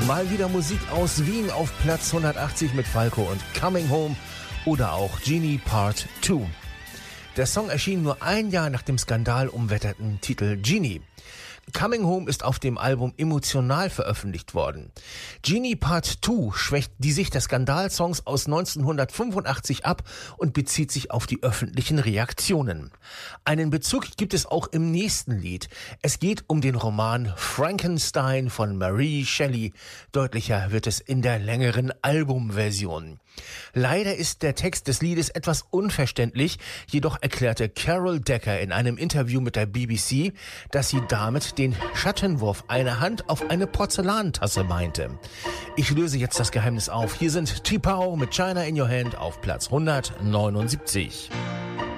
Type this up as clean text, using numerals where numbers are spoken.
Mal wieder Musik aus Wien auf Platz 180 mit Falco und Coming Home oder auch Genie Part 2. Der Song erschien nur ein Jahr nach dem skandalumwetterten Titel Genie. Coming Home ist auf dem Album Emotional veröffentlicht worden. Genie Part 2 schwächt die Sicht der Skandalsongs aus 1985 ab und bezieht sich auf die öffentlichen Reaktionen. Einen Bezug gibt es auch im nächsten Lied. Es geht um den Roman Frankenstein von Mary Shelley. Deutlicher wird es in der längeren Albumversion. Leider ist der Text des Liedes etwas unverständlich, jedoch erklärte Carol Decker in einem Interview mit der BBC, dass sie damit den Schattenwurf einer Hand auf eine Porzellantasse meinte. Ich löse jetzt das Geheimnis auf. Hier sind T-Pow mit China in Your Hand auf Platz 179.